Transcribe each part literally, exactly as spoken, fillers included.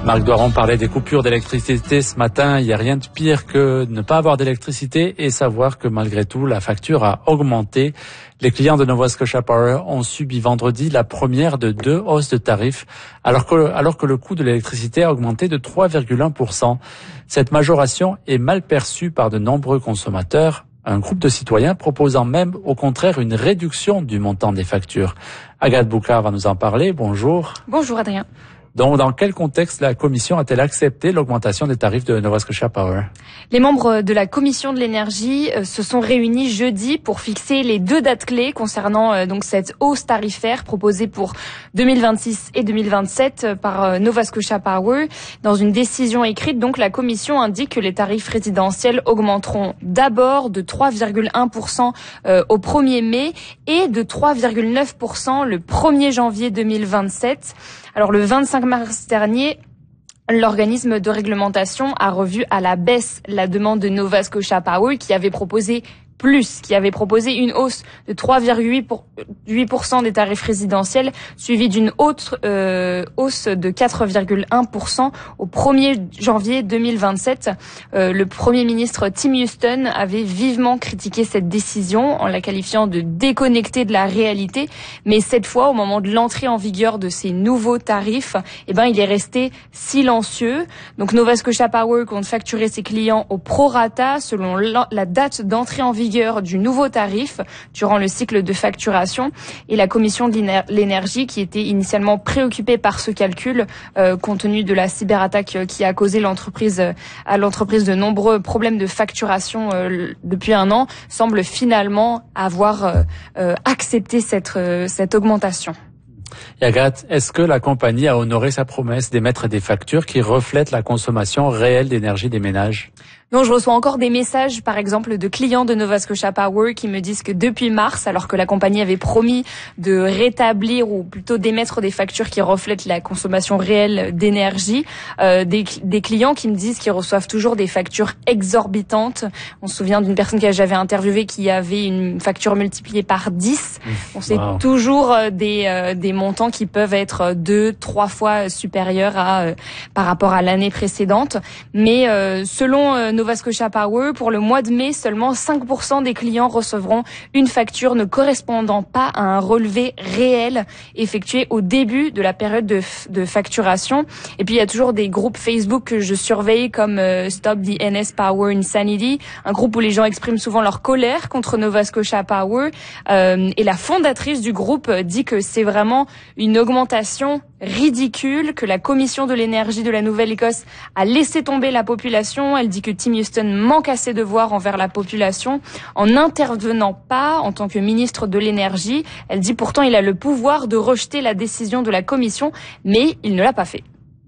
Marc Doiron parlait des coupures d'électricité ce matin. Il n'y a rien de pire que de ne pas avoir d'électricité et savoir que malgré tout, la facture a augmenté. Les clients de Nova Scotia Power ont subi vendredi la première de deux hausses de tarifs, alors que, alors que le coût de l'électricité a augmenté de trois virgule un pour cent. Cette majoration est mal perçue par de nombreux consommateurs. Un groupe de citoyens proposant même au contraire une réduction du montant des factures. Agathe Boucard va nous en parler. Bonjour. Bonjour Adrien. Donc, dans quel contexte la Commission a-t-elle accepté l'augmentation des tarifs de Nova Scotia Power? Les membres de la Commission de l'énergie euh, se sont réunis jeudi pour fixer les deux dates clés concernant euh, donc cette hausse tarifaire proposée pour deux mille vingt-six et deux mille vingt-sept euh, par euh, Nova Scotia Power. Dans une décision écrite, donc, la Commission indique que les tarifs résidentiels augmenteront d'abord de trois virgule un pour cent euh, au premier mai et de trois virgule neuf pour cent le premier janvier deux mille vingt-sept. Alors, le vingt-cinq mars dernier, l'organisme de réglementation a revu à la baisse la demande de Nova Scotia Power qui avait proposé plus, qui avait proposé une hausse de trois virgule huit pour cent des tarifs résidentiels, suivie d'une autre euh, hausse de quatre virgule un pour cent au premier janvier deux mille vingt-sept. Euh, le Premier ministre Tim Houston avait vivement critiqué cette décision en la qualifiant de déconnectée de la réalité, mais cette fois, au moment de l'entrée en vigueur de ces nouveaux tarifs, eh ben, il est resté silencieux. Donc Nova Scotia Power compte facturer ses clients au prorata selon la, la date d'entrée en vigueur du nouveau tarif durant le cycle de facturation, et la Commission de l'énergie, qui était initialement préoccupée par ce calcul euh, compte tenu de la cyberattaque qui a causé l'entreprise à l'entreprise de nombreux problèmes de facturation euh, depuis un an, semble finalement avoir euh, euh, accepté cette euh, cette augmentation. Et Agathe, est-ce que la compagnie a honoré sa promesse d'émettre des factures qui reflètent la consommation réelle d'énergie des ménages? Non, je reçois encore des messages, par exemple, de clients de Nova Scotia Power qui me disent que depuis mars, alors que la compagnie avait promis de rétablir ou plutôt d'émettre des factures qui reflètent la consommation réelle d'énergie, euh, des, des clients qui me disent qu'ils reçoivent toujours des factures exorbitantes. On se souvient d'une personne que j'avais interviewée qui avait une facture multipliée par dix. On sait wow. toujours des, euh, des montants qui peuvent être deux, trois fois supérieurs à, euh, par rapport à l'année précédente. Mais euh, selon euh, Nova Scotia Power, pour le mois de mai, seulement cinq pour cent des clients recevront une facture ne correspondant pas à un relevé réel effectué au début de la période de, de facturation. Et puis il y a toujours des groupes Facebook que je surveille comme euh, Stop the N S Power Insanity, un groupe où les gens expriment souvent leur colère contre Nova Scotia Power. Euh, et la fondatrice du groupe dit que c'est vraiment une augmentation ridicule, que la Commission de l'énergie de la Nouvelle-Écosse a laissé tomber la population. Elle dit que Tim Houston manque à ses devoirs envers la population en n'intervenant pas en tant que ministre de l'énergie. Elle dit pourtant il a le pouvoir de rejeter la décision de la Commission, mais il ne l'a pas fait.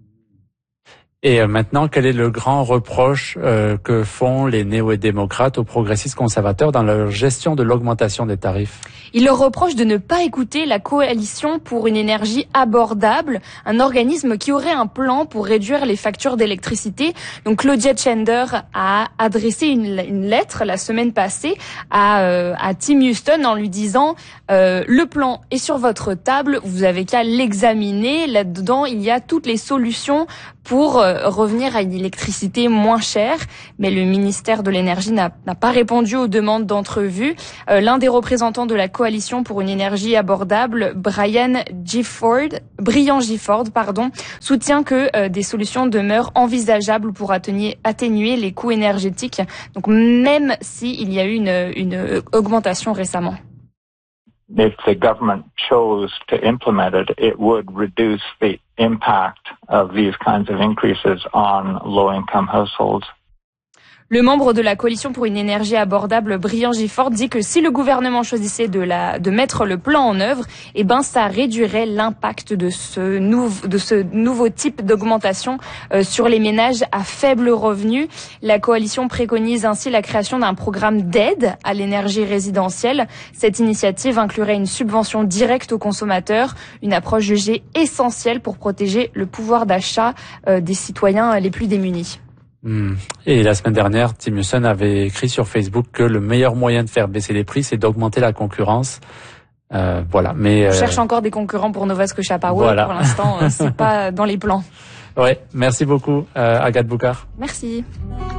Et maintenant, quel est le grand reproche euh, que font les néo-démocrates aux progressistes conservateurs dans leur gestion de l'augmentation des tarifs? Ils leur reprochent de ne pas écouter la coalition pour une énergie abordable, un organisme qui aurait un plan pour réduire les factures d'électricité. Donc Claudia Chender a adressé une, une lettre la semaine passée à, euh, à Tim Houston en lui disant euh, le plan est sur votre table, vous avez qu'à l'examiner. Là-dedans, il y a toutes les solutions pour euh, revenir à une électricité moins chère, mais le ministère de l'énergie n'a, n'a pas répondu aux demandes d'entrevue. Euh, l'un des représentants de la coalition pour une énergie abordable, Brian Gifford, Brian Gifford, pardon, soutient que euh, des solutions demeurent envisageables pour atténuer, atténuer les coûts énergétiques. Donc même s'il y a eu une, une augmentation récemment. If the government chose to implement it, it would reduce the impact of these kinds of increases on low-income households. Le membre de la coalition pour une énergie abordable, Brian Gifford, dit que si le gouvernement choisissait de la, de mettre le plan en œuvre, eh ben, ça réduirait l'impact de ce nouveau, de ce nouveau type d'augmentation euh, sur les ménages à faible revenu. La coalition préconise ainsi la création d'un programme d'aide à l'énergie résidentielle. Cette initiative inclurait une subvention directe aux consommateurs, une approche jugée essentielle pour protéger le pouvoir d'achat euh, des citoyens les plus démunis. Mmh. Et la semaine dernière, Tim Houston avait écrit sur Facebook que le meilleur moyen de faire baisser les prix, c'est d'augmenter la concurrence. Euh, voilà. Mais on euh... cherche encore des concurrents pour Nova Scotia Power. Voilà. Pour l'instant, c'est pas dans les plans. Ouais, merci beaucoup, euh, Agathe Boucard. Merci.